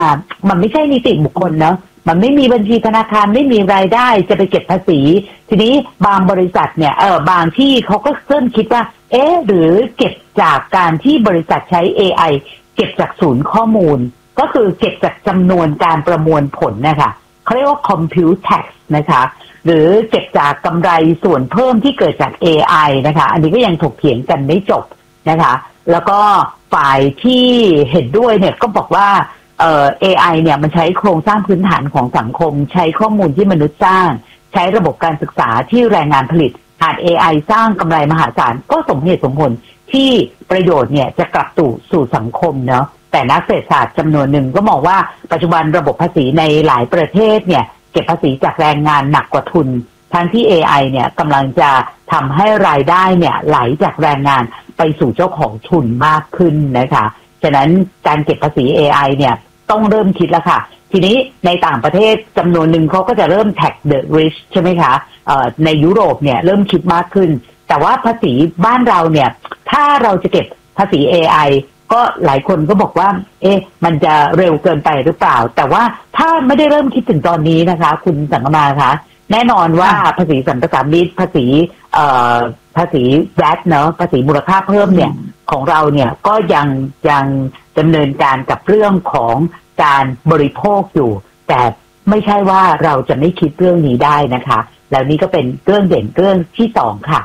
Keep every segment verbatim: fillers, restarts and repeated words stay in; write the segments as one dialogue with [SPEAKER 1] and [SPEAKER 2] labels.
[SPEAKER 1] มันไม่ใช่นิติบุคคลเนาะมันไม่มีบัญชีธนาคารไม่มีรายได้จะไปเก็บภาษีทีนี้บางบริษัทเนี่ยเออบางที่เขาก็เริ่มคิดว่าเอ๊ะหรือเก็บจากการที่บริษัทใช้ เอ ไอ เก็บจากศูนย์ข้อมูลก็คือเก็บจากจำนวนการประมวลผลนะคะเขาเรียกว่า compute tax นะคะหรือเก็บจากกำไรส่วนเพิ่มที่เกิดจาก เอ ไอ นะคะอันนี้ก็ยังถกเถียงกันไม่จบนะคะแล้วก็ฝ่ายที่เห็นด้วยเนี่ยก็บอกว่าเอ่อ เอ ไอ เนี่ยมันใช้โครงสร้างพื้นฐานของสังคมใช้ข้อมูลที่มนุษย์สร้างใช้ระบบการศึกษาที่แรงงานผลิตหาก เอ ไอ สร้างกำไรมหาศาลก็สมเหตุสมผลที่ประโยชน์เนี่ยจะกลับสู่สู่สังคมเนาะแต่นักเศรษฐศาสตร์จำนวนหนึ่งก็มองว่าปัจจุบันระบบภาษีในหลายประเทศเนี่ยเก็บภาษีจากแรงงานหนักกว่าทุนทั้งที่ เอ ไอ เนี่ยกำลังจะทำให้รายได้เนี่ยไหลจากแรงงานไปสู่เจ้าของทุนมากขึ้นนะคะฉะนั้นการเก็บภาษี เอ ไอ เนี่ยต้องเริ่มคิดแล้วค่ะทีนี้ในต่างประเทศจำนวนหนึ่งเขาก็จะเริ่ม tax the rich ใช่ไหมคะเอ่อในยุโรปเนี่ยเริ่มคิดมากขึ้นแต่ว่าภาษีบ้านเราเนี่ยถ้าเราจะเก็บภาษี เอ ไอ ก็หลายคนก็บอกว่าเอ๊ะมันจะเร็วเกินไปหรือเปล่าแต่ว่าถ้าไม่ได้เริ่มคิดถึงตอนนี้นะคะคุณสังกมาคะแน่นอนว่าภาษีสรรพสามิตภาษีเอ่อภาษี แวต เนอะภาษีมูลค่าเพิ่มเนี่ยของเราเนี่ยก็ยังยังดำเนินการกับเรื่องของการบริโภคอยู่แต่ไม่ใช่ว่าเราจะไม่คิดเรื่องนี้ได้นะคะแล้วนี่ก็เป็นเรื่องเด่นเรื่องที่สองค่ะ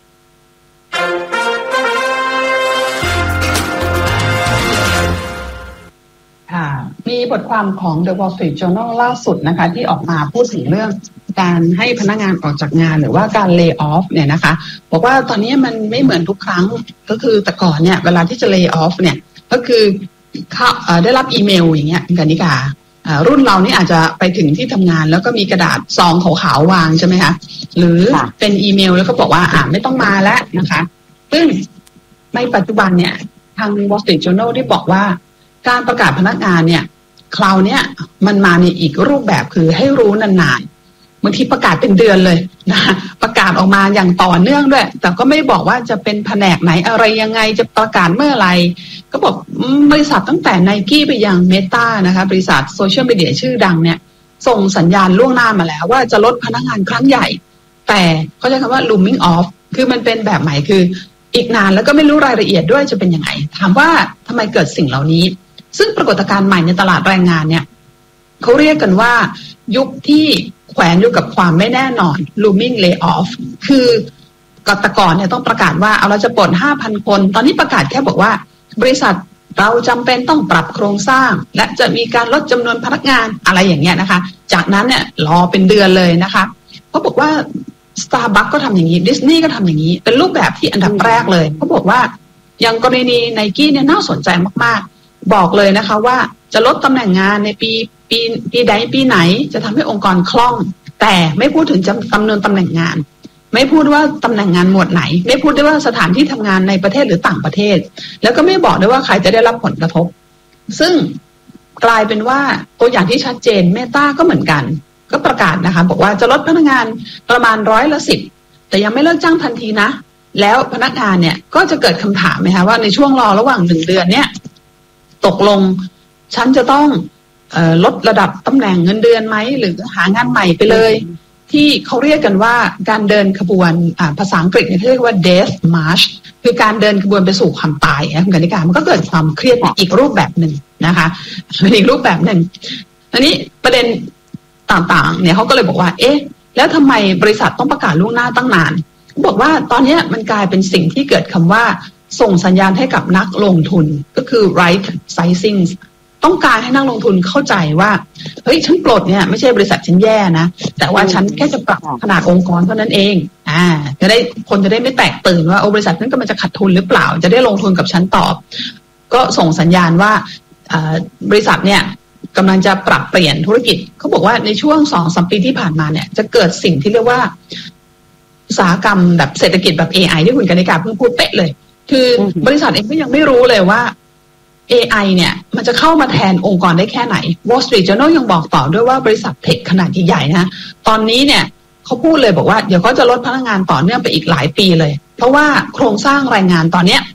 [SPEAKER 2] ค่ะมีบทความของ The Wall Street Journal ล่าสุดนะคะที่ออกมาพูดถึงเรื่องการให้พนักงานออกจากงานหรือว่าการ lay off เนี่ยนะคะบอกว่าตอนนี้มันไม่เหมือนทุกครั้งก็คือแต่ก่อนเนี่ยเวลาที่จะ lay off เนี่ยก็คือเขาได้รับอีเมลอย่างเงี้ยกันนิการุ่นเรานี่อาจจะไปถึงที่ทำงานแล้วก็มีกระดาษซองขาวๆวางใช่ไหมคะหรือเป็นอีเมลแล้วก็บอกว่าอ่าไม่ต้องมาแล้วนะคะซึ่งในปัจจุบันเนี่ยทาง Wall Street Journal ได้บอกว่าการประกาศพนักงานเนี่ยคราวเนี้ยมันมาในอีกรูปแบบคือให้รู้นานๆบางทีประกาศเป็นเดือนเลยนะประกาศออกมาอย่างต่อเนื่องด้วยแต่ก็ไม่บอกว่าจะเป็นแผนกไหนอะไรยังไงจะประกาศเมื่อไหร่ก็บอกบริษัทตั้งแต่ Nike ไปยัง Meta นะคะบริษัทโซเชียลมีเดียชื่อดังเนี่ยส่งสัญญาณล่วงหน้ามาแล้วว่าจะลดพนักงานครั้งใหญ่แต่เขาใช้คำว่า looming off คือมันเป็นแบบใหม่คืออีกนานแล้วก็ไม่รู้รายละเอียดด้วยจะเป็นยังไงถามว่าทำไมเกิดสิ่งเหล่านี้ซึ่งปรากฏการณ์ใหม่ในตลาดแรงงานเนี่ยเขาเรียกกันว่ายุคที่แขวนอยู่กับความไม่แน่นอน looming layoff คือกตก่อนเนี่ยต้องประกาศว่าเอาเราจะปลด ห้าพัน คนตอนนี้ประกาศแค่บอกว่าบริษัทเราจำเป็นต้องปรับโครงสร้างและจะมีการลดจำนวนพนักงานอะไรอย่างเงี้ยนะคะจากนั้นเนี่ยรอเป็นเดือนเลยนะคะเขาบอกว่า Starbucks ก็ทำอย่างนี้ Disney ก็ทำอย่างนี้เป็นรูปแบบที่อันดับแรกเลยเขาบอกว่าอย่างกรณี Nike เนี่ยน่าสนใจมากๆบอกเลยนะคะว่าจะลดตำแหน่งงานในปีปีปีใดปีไหนจะทำให้องค์กรคล่องแต่ไม่พูดถึงจำนวนตำแหน่งงานไม่พูดว่าตำแหน่งงานหมวดไหนไม่พูดด้วยว่าสถานที่ทำงานในประเทศหรือต่างประเทศแล้วก็ไม่บอกด้วยว่าใครจะได้รับผลกระทบซึ่งกลายเป็นว่าตัวอย่างที่ชัดเจนเมตาก็เหมือนกันก็ประกาศนะคะบอกว่าจะลดพนักงานประมาณร้อยละสิบแต่ยังไม่เลิกจ้างทันทีนะแล้วพนักงานเนี่ยก็จะเกิดคำถามไหมคะว่าในช่วงรอระหว่างหนึ่งเดือนเนี่ยตกลงฉันจะต้องเอ่อลดระดับตำแหน่งเงินเดือนไหมหรือหางานใหม่ไปเลยที่เขาเรียกกันว่าการเดินขบวนภาษาอังกฤษเนี่ยเรียกว่า death march คือการเดินขบวนไปสู่ความตายนะคุณกนิการมันก็เกิดความเครียดอีกรูปแบบหนึ่งนะคะเป็นอีกรูปแบบหนึ่งอันนี้ประเด็นต่างๆเนี่ยเขาก็เลยบอกว่าเอ๊ะแล้วทำไมบริษัทต้องประกาศล่วงหน้าตั้งนานบอกว่าตอนนี้มันกลายเป็นสิ่งที่เกิดคำว่าส่งสัญญาณให้กับนักลงทุนก็คือ right sizing ต้องการให้นักลงทุนเข้าใจว่าเฮ้ยฉันปลดเนี่ยไม่ใช่บริษัทฉันแย่นะแต่ว่าฉันแค่จะปรับขนาดองค์กรเท่านั้นเองอ่าจะได้คนจะได้ไม่แตกตื่นว่าโอ้บริษัทนั้นก็มันจะขาดทุนหรือเปล่าจะได้ลงทุนกับฉันต่อก็ส่งสัญญาณว่าบริษัทเนี่ยกำลังจะปรับเปลี่ยนธุรกิจเขาบอกว่าในช่วง สองถึงสาม ปีที่ผ่านมาเนี่ยจะเกิดสิ่งที่เรียกว่าอุตสาหกรรมแบบเศรษฐกิจแบบ เอ ไอ ที่คุณกนิการเพิ่งพูดเป๊ะเลยคือบริษัทเองก็ยังไม่รู้เลยว่า เอ ไอ เนี่ยมันจะเข้ามาแทนองค์กรได้แค่ไหน Wall Street Journal ยังบอกต่อด้วยว่าบริษัทเทคขนาดใหญ่ๆนะตอนนี้เนี่ยเขาพูดเลยบอกว่าเดี๋ยวเขาจะลดพนักงานต่อเนื่องไปอีกหลายปีเลยเพราะว่าโครงสร้างแรงงานตอนเนี้ย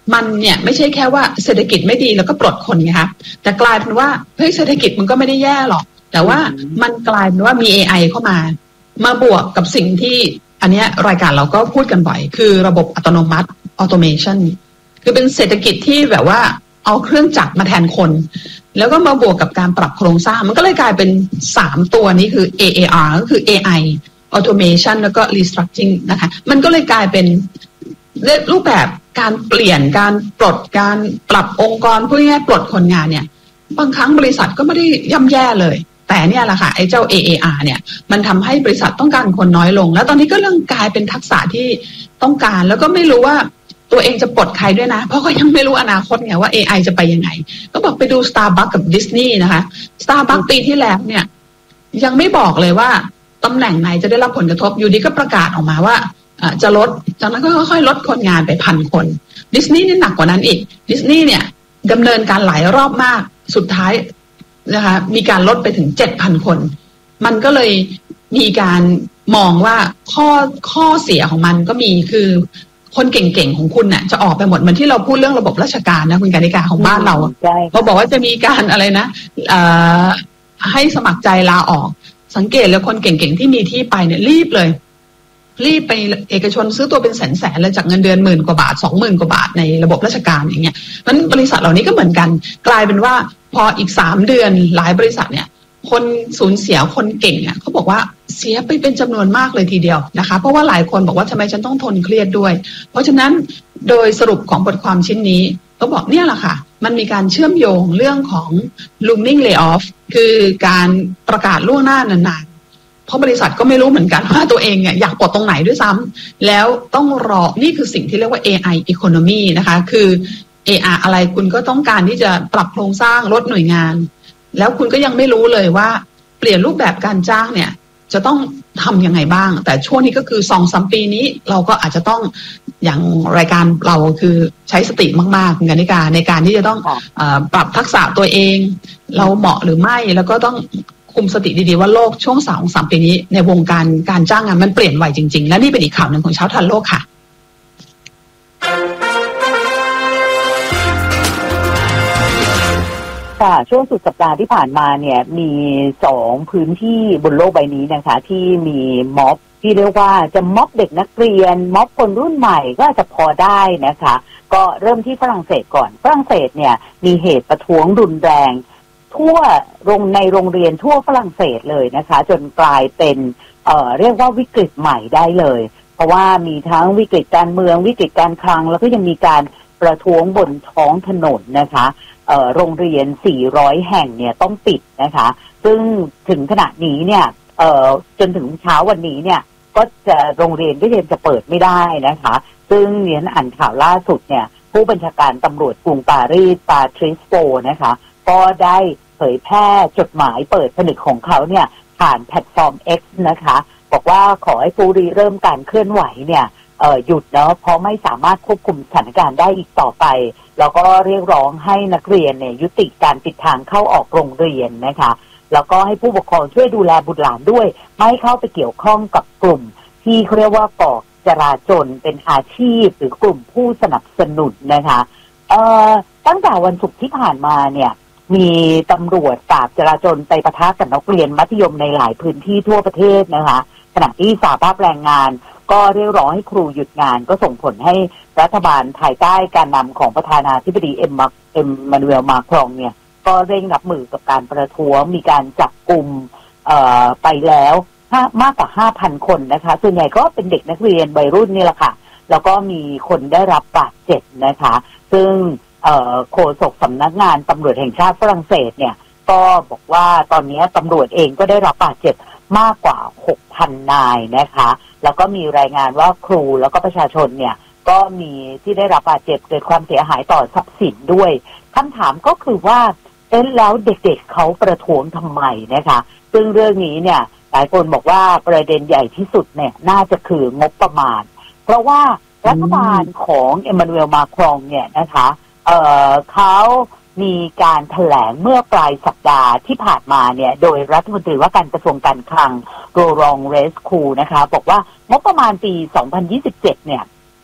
[SPEAKER 2] มันเนี่ยไม่ใช่แค่ว่าเศรษฐกิจไม่ดีแล้วก็ปลดคนไงคะแต่กลายเป็นว่าเฮ้ยเศรษฐกิจมันก็ไม่ได้แย่หรอกแต่ว่ามันกลายเป็นว่ามี เอ ไอ เข้ามามาบวกกับสิ่งที่อันเนี้ยรายการเราก็พูดกันบ่อยคือระบบอัตโนมัติ automation คือเป็นเศรษฐกิจที่แบบว่าเอาเครื่องจักรมาแทนคนแล้วก็มาบวกกับการปรับโครงสร้างมันก็เลยกลายเป็นสามตัวนี้คือ เอ เอ อาร์ ก็คือ เอ ไอ automation แล้วก็ restructuring นะคะมันก็เลยกลายเป็นรูปแบบการเปลี่ยนการปลดการปรับองค์กรพูดง่ายๆปลดคนงานเนี่ยบางครั้งบริษัทก็ไม่ได้ย่ำแย่เลยแต่เนี่ยแหละค่ะไอ้เจ้า เอ เอ อาร์ เนี่ยมันทำให้บริษัทต้องการคนน้อยลงแล้วตอนนี้ก็เรื่องกลายเป็นทักษะที่ต้องการแล้วก็ไม่รู้ว่าตัวเองจะปลดใครด้วยนะเพราะก็ยังไม่รู้อนาคตไงว่า เอ ไอ จะไปยังไงก็บอกไปดู Starbucks กับ Disney นะคะ Starbucks ปีที่แล้วเนี่ยยังไม่บอกเลยว่าตำแหน่งไหนจะได้รับผลกระทบอยู่ดีก็ประกาศออกมาว่าจะลดจากนั้นก็ค่อยๆลดคนงานไปพันคนดิสนีย์นี่หนักกว่านั้นอีกดิสนีย์เนี่ยดำเนินการหลายรอบมากสุดท้ายนะคะมีการลดไปถึง เจ็ดพัน คนมันก็เลยมีการมองว่าข้อข้อเสียของมันก็มีคือคนเก่งๆของคุณเนี่ยจะออกไปหมดเหมือนที่เราพูดเรื่องระบบราชการนะคุณกนิกาของบ้านเราเขาบอกว่าจะมีการอะไรนะให้สมัครใจลาออกสังเกตแล้วคนเก่งๆที่มีที่ไปเนี่ยรีบเลยรีบไปเอกชนซื้อตัวเป็นแสนๆเลยจากเงินเดือนหมื่นกว่าบาทสองหมื่นกว่าบาทในระบบราชการอย่างเงี้ยนั้นบริษัทเหล่านี้ก็เหมือนกันกลายเป็นว่าพออีกสามเดือนหลายบริษัทเนี่ยคนสูญเสียคนเก่งอ่ะเขาบอกว่าเสียไปเป็นจำนวนมากเลยทีเดียวนะคะเพราะว่าหลายคนบอกว่าทำไมฉันต้องทนเครียดด้วยเพราะฉะนั้นโดยสรุปของบทความชิ้นนี้ก็บอกเนี่ยแหละค่ะมันมีการเชื่อมโยงเรื่องของ looming layoff คือการประกาศล่วงหน้านานๆเพราะบริษัทก็ไม่รู้เหมือนกันว่าตัวเองเนี่ยอยากปลดตรงไหนด้วยซ้ำแล้วต้องรอนี่คือสิ่งที่เรียกว่า เอ ไอ economy นะคะคือ เอ อาร์ อะไรคุณก็ต้องการที่จะปรับโครงสร้างลดหน่วยงานแล้วคุณก็ยังไม่รู้เลยว่าเปลี่ยนรูปแบบการจ้างเนี่ยจะต้องทำยังไงบ้างแต่ช่วงนี้ก็คือ สองถึงสาม ปีนี้เราก็อาจจะต้องอย่างรายการเราคือใช้สติมากๆคุณกนิกาในการที่จะต้องเอ่อปรับทักษะตัวเองเราเหมาะหรือไม่แล้วก็ต้องคุมสติดีๆว่าโลกช่วง สองถึงสาม ปีนี้ในวงการการจ้างงานมันเปลี่ยนไวจริงๆและนี่เป็นอีกข่าวหนึ่งของเช้าทันโลกค่ะ
[SPEAKER 1] ค่ะช่วงสุดสัปดาห์ที่ผ่านมาเนี่ยมีสองพื้นที่บนโลกใบนี้นะคะที่มีม็อบที่เรียกว่าจะม็อบเด็กนักเรียนม็อบคนรุ่นใหม่ก็จะพอได้นะคะก็เริ่มที่ฝรั่งเศสก่อนฝรั่งเศสเนี่ยมีเหตุประท้วงรุนแรงทั่วโรงในโรงเรียนทั่วฝรั่งเศสเลยนะคะจนกลายเป็นเอ่อเรียกว่าวิกฤตใหม่ได้เลยเพราะว่ามีทั้งวิกฤตการเมืองวิกฤตการคลังแล้วก็ยังมีการประท้วงบนท้องถนนนะคะเอ่อโรงเรียนสี่ร้อยแห่งเนี่ยต้องปิดนะคะซึ่งถึงขณะนี้เนี่ยเอ่อจนถึงเช้าวันนี้เนี่ยก็จะโรงเรียนก็ยังจะเปิดไม่ได้นะคะซึ่งเรียนอ่านข่าวล่าสุดเนี่ยผู้บัญชาการตำรวจกรุงปารีสปาทริสโฟนะคะก็ได้เผยแพร่จดหมายเปิดผนึกของเขาเนี่ยผ่านแพลตฟอร์ม X นะคะบอกว่าขอให้ผู้ริเริ่มการเคลื่อนไหวเนี่ยเอ่อหยุดเนาะเพราะไม่สามารถควบคุมสถานการณ์ได้อีกต่อไปแล้วก็เรียกร้องให้นักเรียนเนี่ยยุติการปิดทางเข้าออกโรงเรียนนะคะแล้วก็ให้ผู้ปกครองช่วยดูแลบุตรหลานด้วยไม่เข้าไปเกี่ยวข้องกับกลุ่มที่เขาเรียกว่าก่อจราจรเป็นอาชีพหรือกลุ่มผู้สนับสนุนนะคะเอ่อตั้งแต่วันศุกร์ที่ผ่านมาเนี่ยมีตำรวจปราบจราจรไปปะทะกับนักเรียนมัธยมในหลายพื้นที่ทั่วประเทศนะคะขณะที่สหภาพแรงงานก็เรียกร้องให้ครูหยุดงานก็ส่งผลให้รัฐบาลภายใต้การนำของประธานาธิบดีเอ็มเอ็มมานูเอลมาครองเนี่ยก็เร่งรับมือกับการประท้วงมีการจับกลุ่มเอ่อไปแล้วมากกว่า ห้าพัน คนนะคะส่วนใหญ่ก็เป็นเด็กนักเรียนวัยรุ่นนี่แหละค่ะแล้วก็มีคนได้รับบาดเจ็บนะคะซึ่งโฆษกสำนักงานตำรวจแห่งชาติฝรั่งเศสเนี่ยก็บอกว่าตอนนี้ตำรวจเองก็ได้รับบาดเจ็บมากกว่า หกพัน นายนะคะแล้วก็มีรายงานว่าครูแล้วก็ประชาชนเนี่ยก็มีที่ได้รับบาดเจ็บเกิดความเสียหายต่อทรัพย์สินด้วยคำถามก็คือว่าเอ๊ะแล้วเด็กๆ เ, เขาประท้วงทำไมนะคะซึ่งเรื่องนี้เนี่ยหลายคนบอกว่าประเด็นใหญ่ที่สุดเนี่ยน่าจะคืองบประมาณเพราะว่ารัฐบาลของเอ็มมานูเอลมาครองเนี่ยนะคะเอ่อเขามีการแถลงเมื่อปลายสัปดาห์ที่ผ่านมาเนี่ยโดยรัฐมนตรีว่าการกระทรวงการคลังโรรองเรสคูนะคะบอกว่างบประมาณปีสองพันยี่สิบเจ็ดเนี่ย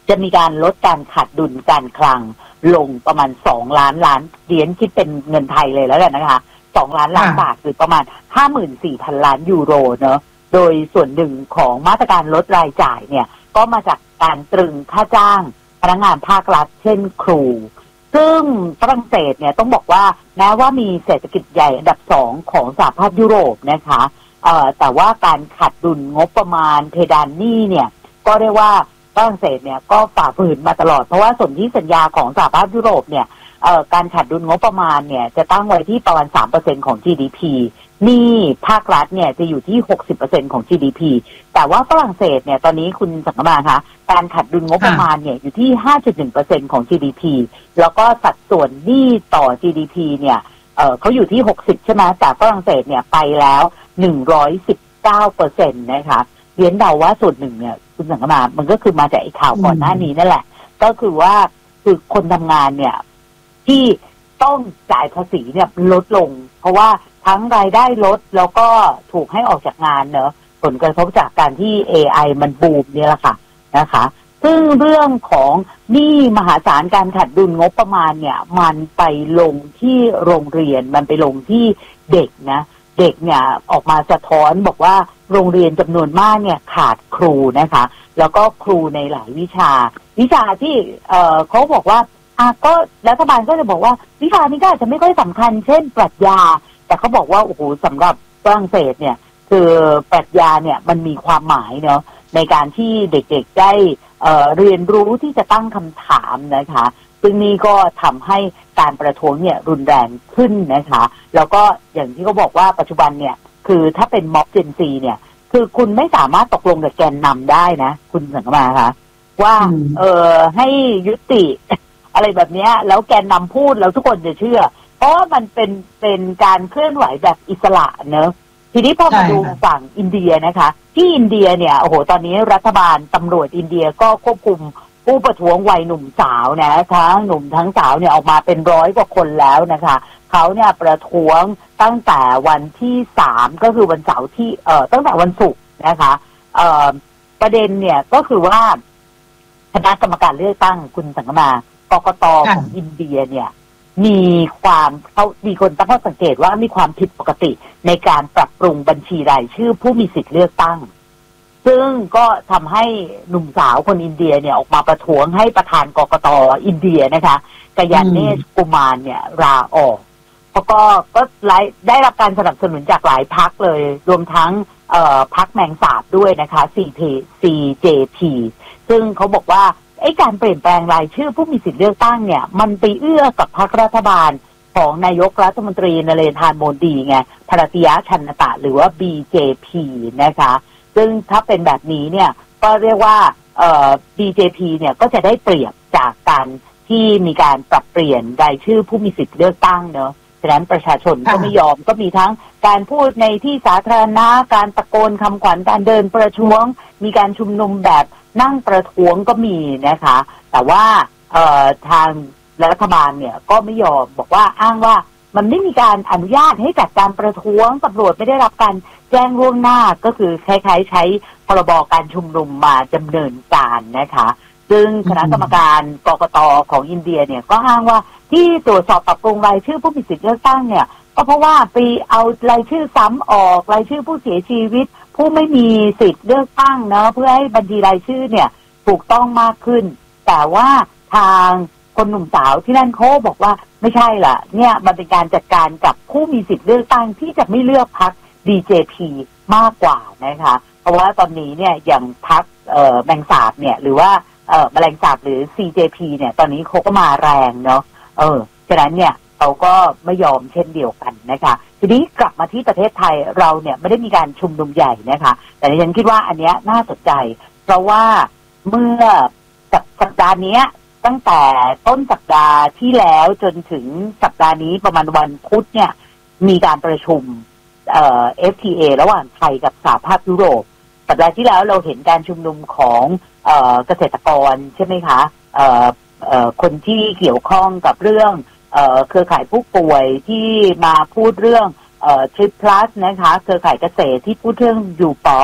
[SPEAKER 1] จะมีการลดการขาดดุลการคลังลงประมาณสองล้านล้านเหรียญคิดเป็นเงินไทยเลยแล้วกันนะคะสองล้านล้านบาทหรือประมาณ ห้าหมื่นสี่พัน ล้านยูโรเนอะโดยส่วนหนึ่งของมาตรการลดรายจ่ายเนี่ยก็มาจากการตรึงค่าจ้างพนักงานภาครัฐเช่นครูซึ่งฝรั่งเศสเนี่ยต้องบอกว่าแม้ว่ามีเศรษฐกิจใหญ่อันดับสองของสหภาพยุโรปนะคะเอ่อแต่ว่าการขาดดุลงบประมาณเพดานหนี้เนี่ยก็เรียกว่าฝรั่งเศสเนี่ยก็ฝ่าฝืนมาตลอดเพราะว่าสนธิสัญญาของสหภาพยุโรปเนี่ยเอ่อการขาดดุลงบประมาณเนี่ยจะตั้งไว้ที่ประมาณ สามเปอร์เซ็นต์ ของ จี ดี พี หนี้ภาครัฐเนี่ยจะอยู่ที่ หกสิบเปอร์เซ็นต์ ของ จี ดี พี แต่ว่าฝรั่งเศสเนี่ยตอนนี้คุณสังกมาคะการขาดดุลงบประมาณเนี่ยอยู่ที่ ห้าจุดหนึ่งเปอร์เซ็นต์ ของ จี ดี พี แล้วก็สัดส่วนหนี้ต่อ จี ดี พี เนี่ยเอ่อเขาอยู่ที่หกสิบใช่ไหมแต่ฝรั่งเศสเนี่ยไปแล้วหนึ่งร้อยสิบเก้าเปอร์เซ็นต์ นะคะเรียนเดาว่าส่วนหนึ่งเนี่ยคุณสังกมามันก็คือมาจากไอ้ข่าวก่อนหน้านี้นั่นแหละก็คือว่าคือคนทำงานเนี่ยที่ต้องจ่ายภาษีเนี่ยลดลงเพราะว่าทั้งรายได้ลดแล้วก็ถูกให้ออกจากงานเนอะผลกระทบจากการที่ เอ ไอ มันบูมเนี่ยแหละค่ะนะคะซึ่งเรื่องของหนี้มหาศาลการขาดดุลงบประมาณเนี่ยมันไปลงที่โรงเรียนมันไปลงที่เด็กนะเด็กเนี่ยออกมาสะท้อนบอกว่าโรงเรียนจำนวนมากเนี่ยขาดครูนะคะแล้วก็ครูในหลายวิชาวิชาที่เอ่อเขาบอกว่าอ่ะก็รัฐบาลก็จะบอกว่าวิชานี้ก็อาจจะไม่ค่อยสำคัญเช่นปรัชญาแต่เขาบอกว่าโอ้โหสำหรับฝรั่งเศสเนี่ยคือปรัชญาเนี่ยมันมีความหมายเนาะในการที่เด็กๆได้เอ่อเรียนรู้ที่จะตั้งคำถามนะคะซึ่งนี่ก็ทำให้การประท้วงเนี่ยรุนแรงขึ้นนะคะแล้วก็อย่างที่เขาบอกว่าปัจจุบันเนี่ยคือถ้าเป็นม็อบเจนซีเนี่ยคือคุณไม่สามารถตกลงกับแกนนำได้นะคุณสังกมาคะว่าเออให้ยุติอะไรแบบนี้แล้วแกนนำพูดแล้วทุกคนจะเชื่อเพราะว่ามันเป็นเป็นการเคลื่อนไหวแบบอิสระเนอะทีนี้พอมาดูฝั่งอินเดียนะคะที่อินเดียเนี่ยโอ้โหตอนนี้รัฐบาลตำรวจอินเดียก็ควบคุมผู้ประท้วงวัยหนุ่มสาวนะทั้งหนุ่มทั้งสาวเนี่ยออกมาเป็นร้อยกว่าคนแล้วนะคะเขาเนี่ยประท้วงตั้งแต่วันที่สามก็คือวันเสาร์ที่เอ่อตั้งแต่วันศุกร์นะคะเอ่อประเด็นเนี่ยก็คือว่าคณะกรรมการเลือกตั้งคุณสังกมากกต.ของอินเดียเนี่ยมีความเขามีคนตั้งข้อสังเกตว่ามีความผิดปกติในการปรับปรุงบัญชีรายชื่อผู้มีสิทธิ์เลือกตั้งซึ่งก็ทำให้หนุ่มสาวคนอินเดียเนี่ยออกมาประท้วงให้ประธานกกต.อินเดียนะคะกยันเนชกุมารเนี่ยลาออกเพราะก็ก็ได้รับการสนับสนุนจากหลายพรรคเลยรวมทั้งเอ่อพรรคแมงสาบด้วยนะคะ ซี เจ พี ซึ่งเขาบอกว่าไอ้การเปลี่ยนแปลงรายชื่อผู้มีสิทธิเลือกตั้งเนี่ยมันไปเอื้อกับพรรครัฐบาลของนายกรัฐมนตรีนเรนทรโมดีไงภารติยะชันตะหรือว่า บี เจ พี นะคะซึ่งถ้าเป็นแบบนี้เนี่ยก็เรียกว่าเอ่อ บี เจ พี เนี่ยก็จะได้เปรียบจากการที่มีการปรับเปลี่ยนรายชื่อผู้มีสิทธิเลือกตั้งเนอะฉะนั้นประชาชนก็ไม่ยอมก็มีทั้งการพูดในที่สาธารณะการตะโกนคำขวัญการเดินประท้วงมีการชุมนุมแบบนั่งประท้วงก็มีนะคะแต่ว่าเอ่อทางรัฐบาลเนี่ยก็ไม่ยอมบอกว่าอ้างว่ามันไม่มีการอนุญาตให้จัดการประท้วงตำรวจไม่ได้รับการแจ้งล่วงหน้าก็คือคล้ายๆใช้พรบการชุมนุมมาดำเนินการนะคะซึ่งคณะกรรมการกกต.ของอินเดียเนี่ยก็อ้างว่าที่ตรวจสอบปรับปรุงรายชื่อผู้มีสิทธิเลือกตั้งเนี่ยก็เพราะว่าไปเอารายชื่อซ้ำออกรายชื่อผู้เสียชีวิตผู้ไม่มีสิทธิ์เลือกตั้งเนาะเพื่อให้บัญชีรายชื่อเนี่ยถูกต้องมากขึ้นแต่ว่าทางคนหนุ่มสาวที่นั่นเขาบอกว่าไม่ใช่ล่ะเนี่ยมันเป็นการจัดการกับผู้มีสิทธิ์เลือกตั้งที่จะไม่เลือกพรรค บี เจ พี มากกว่านะคะเพราะว่าตอนนี้เนี่ยอย่างพรรคเอ่อแมงสาบเนี่ยหรือว่าเอ่อแมลงสาบหรือ ซี เจ พี เนี่ยตอนนี้เขาก็มาแรงเนาะเออฉะนั้นเนี่ยเขาก็ไม่ยอมเช่นเดียวกันนะคะทีนี้กลับมาที่ประเทศไทยเราเนี่ยไม่ได้มีการชุมนุมใหญ่นะคะแต่ดิฉันคิดว่าอันเนี้ยน่าสนใจเพราะว่าเมื่อสัปดาห์นี้ตั้งแต่ต้นสัปดาห์ที่แล้วจนถึงสัปดาห์นี้ประมาณวันพุธเนี่ยมีการประชุมเอ่อ เอฟ ที เอ ระหว่างไทยกับสหภาพยุโรปสัปดาห์ที่แล้วเราเห็นการชุมนุมของเอ่อเกษตรกรใช่ไหมคะเอ่อเอ่อคนที่เกี่ยวข้องกับเรื่องเอ่อเครือข่ายผู้ป่วยที่มาพูดเรื่องเอ่อทริปพลัสนะคะเครือข่ายเกษตรที่พูดเรื่องยูป๊อป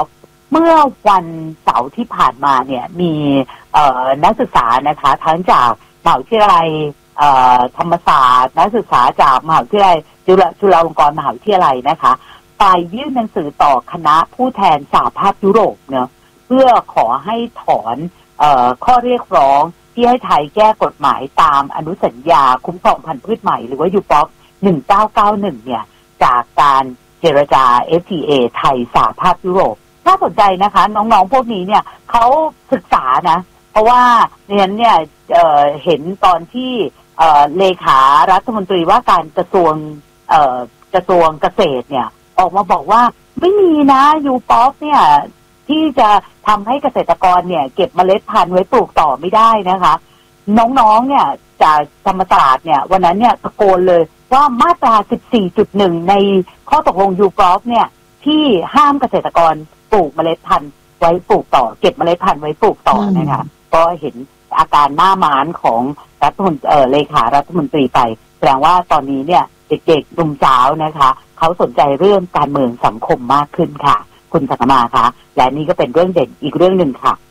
[SPEAKER 1] เมื่อวันเสาร์ที่ผ่านมาเนี่ยมีนักศึกษานะคะทั้งจากมหาวิทยาลัยธรรมศาสตร์นักศึกษาจากมหาวิทยาลัยจุฬาลงกรณ์มหาวิทยาลัยนะคะไปยื่นหนังสือต่อคณะผู้แทนสหภาพยุโรปเนาะเพื่อขอให้ถอนเอ่อข้อเรียกร้องที่ให้ไทยแก้กฎหมายตามอนุสัญญาคุ้มครองพันธุ์พืชใหม่หรือว่า ยู พี โอ ซี หนึ่งเก้าเก้าหนึ่งเนี่ยจากการเจรจา เอฟ ที เอ ไทยสหภาพยุโรปน่าสนใจนะคะน้องๆพวกนี้เนี่ยเขาศึกษานะเพราะว่าเนี่ยเนี่ย เอ่อเห็นตอนที่เอ่อเลขารัฐมนตรีว่าการกระทรวงเอ่อกระทรวงเกษตรเนี่ยออกมาบอกว่าไม่มีนะ ยู พี โอ ซี เนี่ยที่จะทำให้เกษตรกรเนี่ยเก็บเมล็ดพันธุ์ไว้ปลูกต่อไม่ได้นะคะน้องๆเนี่ยจากธรรมศาสตร์เนี่ยวันนั้นเนี่ยตะโกนเลยว่ามาตรา สิบสี่จุดหนึ่ง ในข้อตกลง ยู พี โอ ซี เนี่ยที่ห้ามเกษตรกรปลูกเมล็ดพันธุ์ไว้ปลูกต่อเก็บเมล็ดพันธุ์ไว้ปลูกต่อนะคะก็เห็นอาการหน้าม้านของรัฐมนตรีเอ่อเลขารัฐมนตรีไปแสดงว่าตอนนี้เนี่ยเด็กๆหนุ่มสาวนะคะเขาสนใจเรื่องการเมืองสังคมมากขึ้นค่ะคุณสังมาคะและนี่ก็เป็นเรื่องเด่นอีกเรื่องหนึ่งค่ะ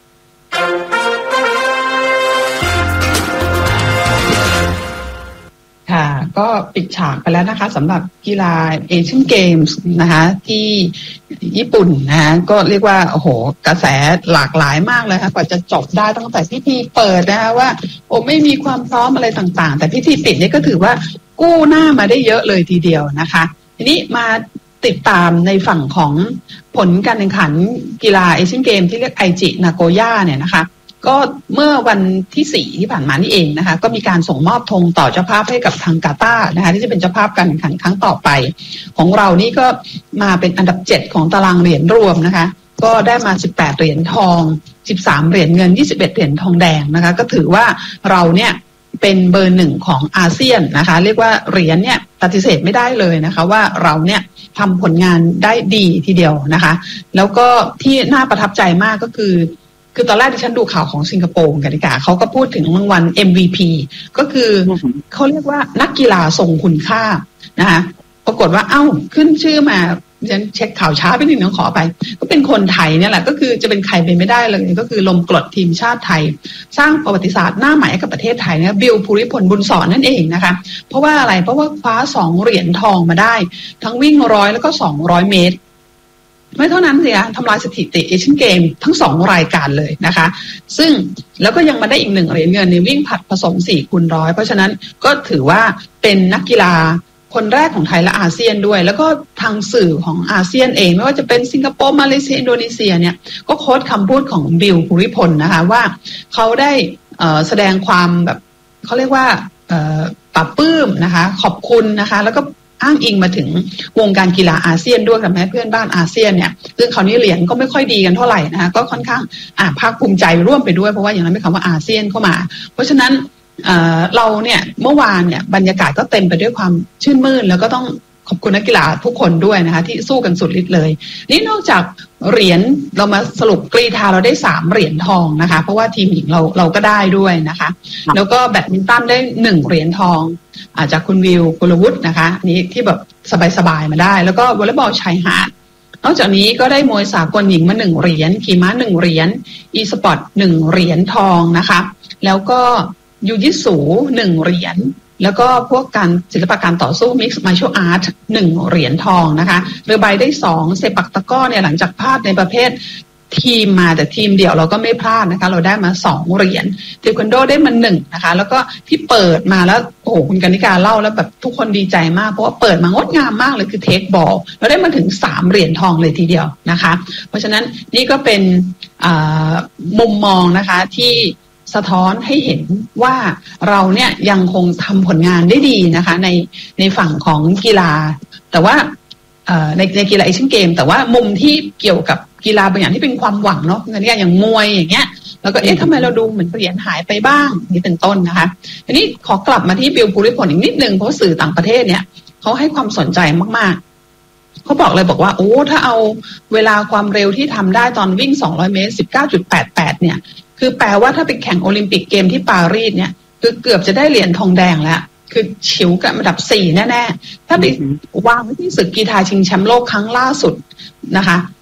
[SPEAKER 2] ค่ะก็ปิดฉากไปแล้วนะคะสำหรับกีฬาเอเชียนเกมส์นะคะที่ญี่ปุ่นนะคะก็เรียกว่าโอ้โหกระแสหลากหลายมากเลยค่ะกว่าจะจบได้ตั้งแต่พิธีเปิดนะคะว่าโอ้ไม่มีความพร้อมอะไรต่างๆแต่พิธีปิดนี่ก็ถือว่ากู้หน้ามาได้เยอะเลยทีเดียวนะคะทีนี้มาติดตามในฝั่งของผลการแข่งขันกีฬาเอเชียนเกมที่เรียกไอจินาโกย่าเนี่ยนะคะก็เมื่อวันที่สี่ที่ผ่านมานี่เองนะคะก็มีการส่งมอบธงต่อเจ้าภาพให้กับทางกาตาร์นะคะที่จะเป็นเจ้าภาพการแข่งขันครั้งต่อไปของเรานี่ก็มาเป็นอันดับเจ็ดของตารางเหรียญรวมนะคะก็ได้มาสิบแปดเหรียญทองสิบสามเหรียญเงินยี่สิบเอ็ดเหรียญทองแดงนะคะก็ถือว่าเราเนี่ยเป็นเบอร์หนึ่งของอาเซียนนะคะเรียกว่าเหรียญเนี่ยปฏิเสธไม่ได้เลยนะคะว่าเราเนี่ยทำผลงานได้ดีทีเดียวนะคะแล้วก็ที่น่าประทับใจมากก็คือคือตอนแรกที่ฉันดูข่าวของสิงคโปร์กันดีกว่าเขาก็พูดถึงรางวัล เอ็ม วี พี ก็คือเขาเรียกว่านักกีฬาทรงคุณค่านะคะปรากฏว่าเอ้าขึ้นชื่อมาฉันเช็คข่าวช้าไปนิดนึงขอไปก็เป็นคนไทยเนี่ยแหละก็คือจะเป็นใครเป็นไม่ได้เลยก็คือลมกรดทีมชาติไทยสร้างประวัติศาสตร์หน้าใหม่ให้กับประเทศไทยนะบิลภูริพลบุญสอนนั่นเองนะคะเพราะว่าอะไรเพราะว่าคว้าสองเหรียญทองมาได้ทั้งวิ่งร้อยแล้วก็สองร้อยเมตรไม่เท่านั้นสิคะทำลายสถิติเอเชียนเกมทั้งสองรายการเลยนะคะซึ่งแล้วก็ยังมาได้อีกหนึ่งเหรียญเงินในวิ่งผลัดผสมสี่คูณร้อยเพราะฉะนั้นก็ถือว่าเป็นนักกีฬาคนแรกของไทยและอาเซียนด้วยแล้วก็ทางสื่อของอาเซียนเองไม่ว่าจะเป็นสิงคโปร์มาเลเซียอินโดนีเซียเนี่ยก็โค้ดคำพูดของบิลภูริพลนะคะว่าเขาได้แสดงความแบบเขาเรียกว่าปรับปลื้มนะคะขอบคุณนะคะแล้วก็อ้างอิงมาถึงวงการกีฬาอาเซียนด้วยกับแม้เพื่อนบ้านอาเซียนเนี่ยซึ่งคราวนี้เหรียญก็ไม่ค่อยดีกันเท่าไหร่นะคะก็ค่อนข้างอ่าภาคภูมิใจร่วมไปด้วยเพราะว่าอย่างนั้นไม่คำว่าอาเซียนเข้ามาเพราะฉะนั้นเอ่อเราเนี่ยเมื่อวานเนี่ยบรรยากาศก็เต็มไปด้วยความชื่นมื่นแล้วก็ต้องขอบคุณนักกีฬาทุกคนด้วยนะคะที่สู้กันสุดฤทธิ์เลยนี่นอกจากเหรียญเรามาสรุปกรีฑาเราได้สามเหรียญทองนะคะเพราะว่าทีมหญิงเราเราก็ได้ด้วยนะคะแล้วก็แบดมินตันได้หนึ่งเหรียญทองอาจากคุณวิวกุลวุฒินะคะนี่ที่แบบสบายๆมาได้แล้วก็วอลเลย์บอลชายหาดนอกจากนี้ก็ได้มวยสากลหญิงมาหนึ่งเหรียญขี่ม้าหนึ่งเหรียญอีสปอร์ตหนึ่งเหรียญทองนะคะแล้วก็ยูยิสูหนึ่งเหรียญแล้วก็พวกการศิลปะการต่อสู้ Mixed Martial Art หนึ่งเหรียญทองนะคะเรือใบได้สองเซปักตะก้อเนี่ยหลังจากพลาดในประเภททีมมาแต่ทีมเดี่ยวเราก็ไม่พลาดนะคะเราได้มาสองเหรียญเทควันโดได้มาหนึ่งนะคะแล้วก็ที่เปิดมาแล้วโอ้โหคุณกนิการเล่าแล้วแบบทุกคนดีใจมากเพราะว่าเปิดมางดงามมากเลยคือเทคบอลเราได้มาถึงสามเหรียญทองเลยทีเดียวนะคะเพราะฉะนั้นนี่ก็เป็นมุมมองนะคะที่สะท้อนให้เห็นว่าเราเนี่ยยังคงทำผลงานได้ดีนะคะในในฝั่งของกีฬาแต่ว่าในในกีฬาเอเชียนเกมแต่ว่ามุมที่เกี่ยวกับกีฬาบางอย่างที่เป็นความหวังเนาะอย่างอย่างมวยอย่างเงี้ยแล้วก็เอ๊ะทำไมเราดูเหมือนเหรียญหายไปบ้างนี่เป็นต้นนะคะทีนี้ขอกลับมาที่บิลภูริพลอีกนิดนึงเพราะสื่อต่างประเทศเนี่ยเขาให้ความสนใจมากๆเขาบอกเลยบอกว่าโอ้ถ้าเอาเวลาความเร็วที่ทำได้ตอนวิ่งสองร้อยเมตร สิบเก้าจุดแปดแปด เนี่ยคือแปลว่าถ้าไปแข่งโอลิมปิกเกมที่ปารีสเนี่ยคือเกือบจะได้เหรียญทองแดงแล้วคือฉิวกับอันดับสี่แน่ๆถ้าไปวางไว้ที่ศึกกีฬาชิงแชมป์โลกครั้งล่าสุดนะคะ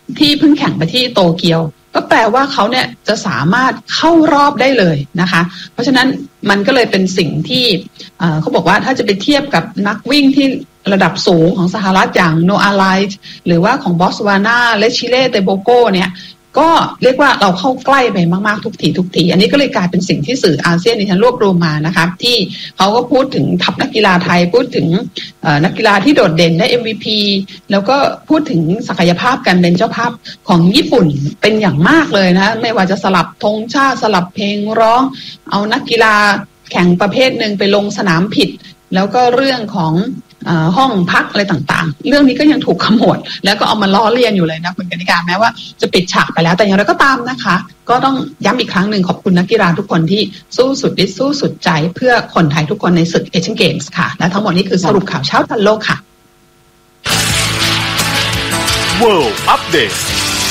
[SPEAKER 2] ที่เพิ่งแข่งไปที่โตเกียวก็แปลว่าเขาเนี่ยจะสามารถเข้ารอบได้เลยนะคะเพราะฉะนั้นมันก็เลยเป็นสิ่งที่เขาบอกว่าถ้าจะไปเทียบกับนักวิ่งที่ระดับสูงของสหรัฐอย่างโนอาไลท์หรือว่าของบอตสวานาและชิเลเตโบโกเนี่ยก็เรียกว่าเราเข้าใกล้ไปมากๆทุกทีทุกทีอันนี้ก็เลยกลายเป็นสิ่งที่สื่ออาเซียนที่ฉันรวบรวมมานะคะที่เขาก็พูดถึงทัพนักกีฬาไทยพูดถึงนักกีฬาที่โดดเด่นได้ เอ็ม วี พี แล้วก็พูดถึงศักยภาพการเป็นเจ้าภาพของญี่ปุ่นเป็นอย่างมากเลยนะไม่ว่าจะสลับธงชาติสลับเพลงร้องเอานักกีฬาแข่งประเภทหนึ่งไปลงสนามผิดแล้วก็เรื่องของห้องพักอะไรต่างๆเรื่องนี้ก็ยังถูกขมวดแล้วก็เอามาล้อเลียนอยู่เลยนะคุณกนิการแม้ว่าจะปิดฉากไปแล้วแต่อย่างไรก็ตามนะคะก็ต้องย้ำอีกครั้งหนึ่งขอบคุณนักกีฬาทุกคนที่สู้สุดฤทธิ์สู้สุดใจเพื่อคนไทยทุกคนในศึกเอเชียนเกมส์ค่ะและทั้งหมดนี้คือสรุปข่าวเช้าทันโลกค่ะ
[SPEAKER 3] World Update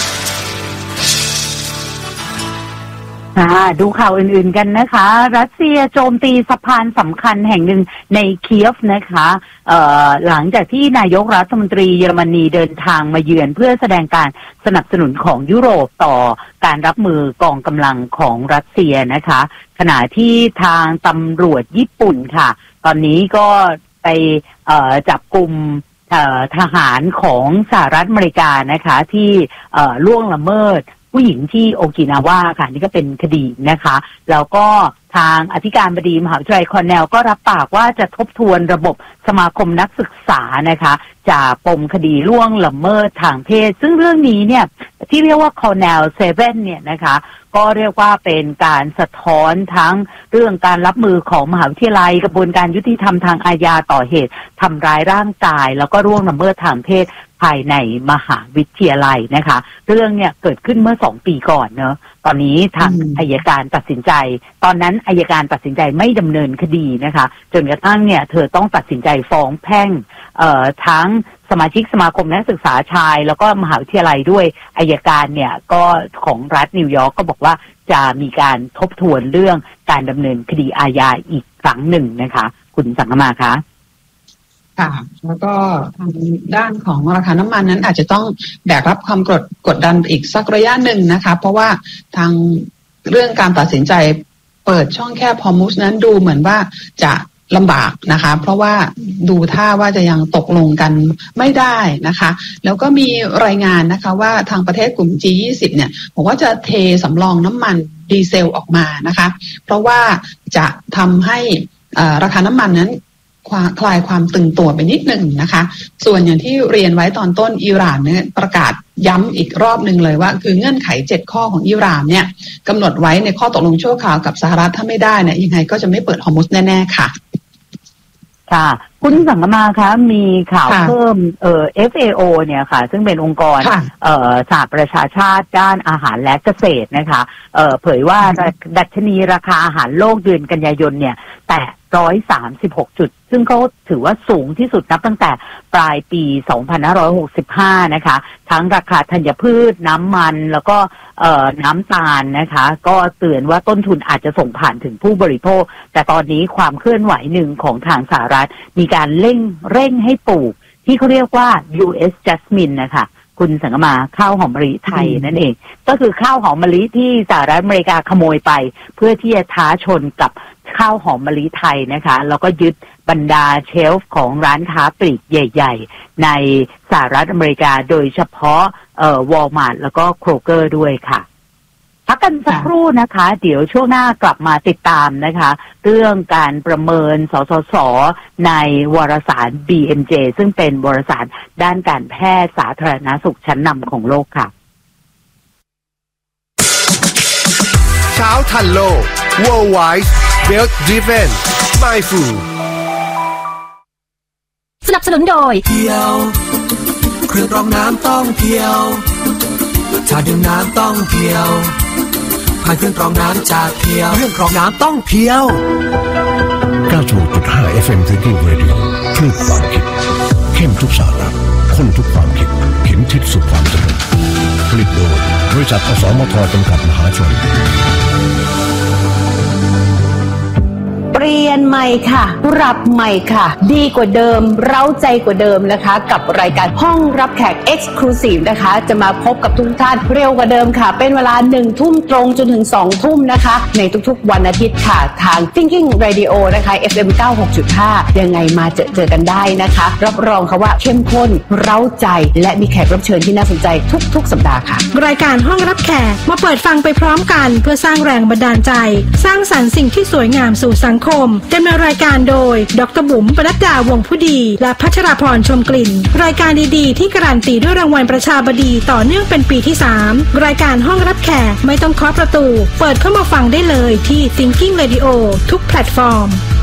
[SPEAKER 1] ดูข่าวอื่นๆกันนะคะรัสเซียโจมตีสะพานสำคัญแห่งหนึ่งในเคียฟนะคะหลังจากที่นายกรัฐมนตรีเยอรมนีเดินทางมาเยือนเพื่อแสดงการสนับสนุนของยุโรปต่อการรับมือกองกำลังของรัสเซียนะคะขณะที่ทางตำรวจญี่ปุ่นค่ะตอนนี้ก็ไปจับกุมทหารของสหรัฐอเมริกานะคะที่ล่วงละเมิดผู้หญิงที่โอกินาวาค่ะนี่ก็เป็นคดีนะคะแล้วก็ทางอธิการบดีมหาวิทยาลัยคอร์เนลก็รับปากว่าจะทบทวนระบบสมาคมนักศึกษานะคะจากปมคดีล่วงละเมิดทางเพศซึ่งเรื่องนี้เนี่ยที่เรียกว่าคอร์เนลเซเว่นเนี่ยนะคะก็เรียกว่าเป็นการสะท้อนทั้งเรื่องการรับมือของมหาวิทยาลัยกระบวนการยุติธรรมทางอาญาต่อเหตุทำร้ายร่างกายแล้วก็ล่วงละเมิดทางเพศภายในมหาวิทยาลัยนะคะเรื่องเนี่ยเกิดขึ้นเมื่อสองปีก่อนเนอะตอนนี้ทางอัยการตัดสินใจตอนนั้นอัยการตัดสินใจไม่ดำเนินคดีนะคะจนกระทั่งเนี่ยเธอต้องตัดสินใจฟ้องแพ่งเอ่อทั้งสมาชิกสมาคมนักศึกษาชายแล้วก็มหาวิทยาลัยด้วยอัยการเนี่ยก็ของรัฐนิวยอร์กก็บอกว่าจะมีการทบทวนเรื่องการดำเนินคดีอาญาอีกครั้งหนึ่งนะคะคุณสังกมาคะ
[SPEAKER 2] ค่ะแล้วก็ทางด้านของราคาน้ำมันนั้นอาจจะต้องแบกรับความกดกดดันอีกสักระยะหนึ่งนะคะเพราะว่าทางเรื่องการตัดสินใจเปิดช่องแคบฮอร์มุซนั้นดูเหมือนว่าจะลำบากนะคะเพราะว่าดูท่าว่าจะยังตกลงกันไม่ได้นะคะแล้วก็มีรายงานนะคะว่าทางประเทศกลุ่ม จี ยี่สิบ เนี่ยบอกว่าจะเทสำรองน้ำมันดีเซลออกมานะคะเพราะว่าจะทำให้ราคาน้ำมันนั้นคลายความตึงตัวไปนิดหนึ่งนะคะส่วนอย่างที่เรียนไว้ตอนต้นอิหร่านเนี่ยประกาศย้ำอีกรอบหนึ่งเลยว่าคือเงื่อนไขเจ็ดข้อของอิหร่านเนี่ยกำหนดไว้ในข้อตกลงชั่วคราวกับสหรัฐถ้าไม่ได้เนี่ยยังไงก็จะไม่เปิดฮอร์มุซแน่ๆค่ะ
[SPEAKER 1] ค่ะคุณสังกมาคะมีข่าวเพิ่มเอ่อ เอฟ เอ โอ เนี่ยค่ะซึ่งเป็นองค์กรเอ่อสหประชาชาติด้านอาหารและเกษตรนะคะเอ่อเผยว่าดัชนีราคาอาหารโลกเดือนกันยายนเนี่ยแต่หนึ่งร้อยสามสิบหกจุดซึ่งเขาถือว่าสูงที่สุดนับตั้งแต่ปลายปีสองพันห้าร้อยหกสิบห้านะคะทั้งราคาธัญพืชน้ำมันแล้วก็เอ่อน้ำตาลนะคะก็เตือนว่าต้นทุนอาจจะส่งผ่านถึงผู้บริโภคแต่ตอนนี้ความเคลื่อนไหวหนึ่งของทางสหรัฐมีการเร่งเร่งให้ปลูกที่เขาเรียกว่า ยู เอส Jasmine นะคะคุณสังกมาข้าวหอมมะลิไทยนั่นเองก็คือข้าวหอมมะลิที่สหรัฐอเมริกาขโมยไปเพื่อที่จะท้าชนกับข้าวหอมมะลิไทยนะคะแล้วก็ยึดบรรดาเชลฟ์ของร้านค้าปลีกใหญ่ๆในสหรัฐอเมริกาโดยเฉพาะเอ่อวอลมาร์ทแล้วก็โครเกอร์ด้วยค่ะพักกันสักครู่นะคะเดี๋ยวช่วงหน้ากลับมาติดตามนะคะเรื่องการประเมินสสสในวารสาร บี เอ็ม เจ ซึ่งเป็นวารสารด้านการแพทย์สาธารณสุขชั้นนำของโลกค่ะ
[SPEAKER 3] เช้าทันโลก Worldwide Wealth Driven Mindful
[SPEAKER 4] สนับสนุนโดย
[SPEAKER 5] เพียวเครื่องกรองน้ำต้องเพียวถ้าดื่มน้ำต้องเพียวผ่านเครื่องกรองน้ำจากเพียวเครื่องกรองน้ำต้องเพียว
[SPEAKER 6] เก้าสิบหกจุดห้า เอฟ เอ็ม Thinking Radio คลื่นความคิดเข้มทุกสาระข้นทุกความคิดเข็มทิศสู่ความเจริญผลิตโดยบริษัทอสมทจำกัดมหาชน
[SPEAKER 1] บริ
[SPEAKER 4] ลี่ยนใหม่ค่ะปรับใหม่ค่ะดีกว่าเดิมเร้าใจกว่าเดิมนะคะกับรายการห้องรับแขก Exclusive นะคะจะมาพบกับทุกท่านเร็วกว่าเดิมค่ะเป็นเวลาหนึ่งทุ่มตรงจนถึงสองทุ่มนะคะในทุกๆวันอาทิตย์ค่ะทาง Thinking Radio นะคะ เอฟ เอ็ม เก้าสิบหกจุดห้า ยังไงมาเจอเจอกันได้นะคะรับรองค่ะว่าเข้มข้นเร้าใจและมีแขกรับเชิญที่น่าสนใจทุกๆสัปดาห์ค่ะ
[SPEAKER 7] รายการห้องรับแขกมาเปิดฟังไปพร้อมกันเพื่อสร้างแรงบันดาลใจสร้างสรรค์สิ่งที่สวยงามสู่สังคมดำเนินรายการโดยดร.บุ๋มปนัดดาวงผู้ดีและพัชราพรชมกลิ่นรายการดีๆที่การันตีด้วยรางวัลประชาบดีต่อเนื่องเป็นปีที่สามรายการห้องรับแขกไม่ต้องเคาะประตูเปิดเข้ามาฟังได้เลยที่ Thinking Radio ทุกแพลตฟอร์ม